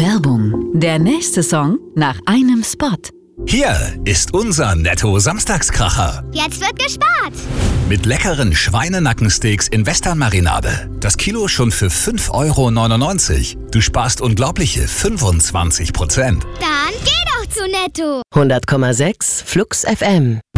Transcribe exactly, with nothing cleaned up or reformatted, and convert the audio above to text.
Werbung. Der nächste Song nach einem Spot. Hier ist unser Netto-Samstagskracher. Jetzt wird gespart. Mit leckeren Schweinenackensteaks in Western-Marinade. Das Kilo schon für fünf Euro neunundneunzig. Du sparst unglaubliche fünfundzwanzig Prozent. Dann geh doch zu Netto. hundert Komma sechs Flux F M